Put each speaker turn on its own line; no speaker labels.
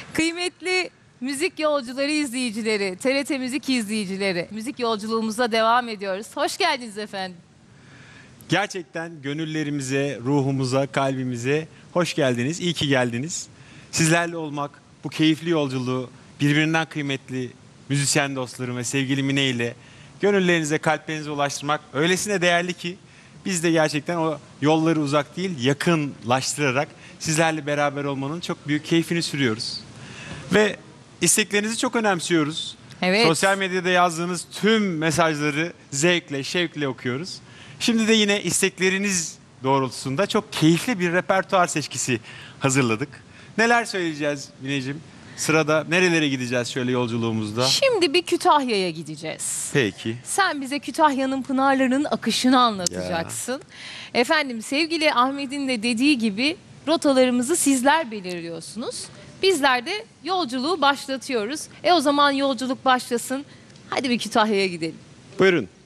Kıymetli müzik yolcuları izleyicileri, TRT Müzik izleyicileri, müzik yolculuğumuza devam ediyoruz. Hoş geldiniz efendim.
Gerçekten gönüllerimize, ruhumuza, kalbimize hoş geldiniz. İyi ki geldiniz. Sizlerle olmak, bu keyifli yolculuğu birbirinden kıymetli müzisyen dostlarım ve sevgili Mine ile gönüllerinize, kalplerinize ulaştırmak öylesine değerli ki biz de gerçekten o yolları uzak değil, yakınlaştırarak sizlerle beraber olmanın çok büyük keyfini sürüyoruz. Ve isteklerinizi çok önemsiyoruz.
Evet.
Sosyal medyada yazdığınız tüm mesajları zevkle, şevkle okuyoruz. Şimdi de yine istekleriniz doğrultusunda çok keyifli bir repertuar seçkisi hazırladık. Neler söyleyeceğiz Mineciğim? Sırada nerelere gideceğiz şöyle yolculuğumuzda?
Şimdi bir Kütahya'ya gideceğiz.
Peki.
Sen bize Kütahya'nın pınarlarının akışını anlatacaksın. Efendim sevgili Ahmet'in de dediği gibi rotalarımızı sizler belirliyorsunuz. Bizler de yolculuğu başlatıyoruz. O zaman yolculuk başlasın. Hadi bir Kütahya'ya gidelim.
Buyurun.